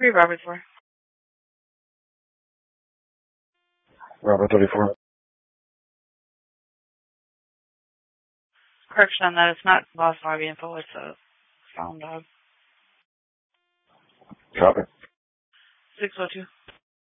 Read Robert 4. Robert 34. Correction on that, it's not Lost Barbie info, it's a phone dog. Copy. 602.